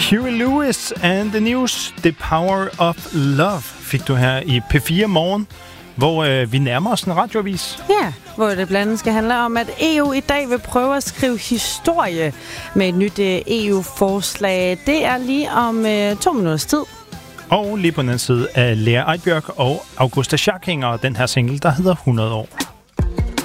Huey Lewis and the News, The Power of Love, fik du her i P4 Morgen, hvor vi nærmer os en radioavis. Ja, hvor det blandt andet skal handle om, at EU i dag vil prøve at skrive historie med et nyt EU-forslag. Det er lige om 2 minutters tid. Og lige på den anden side af Lea Ejbjørk og Augusta Schackinger, den her single, der hedder 100 år.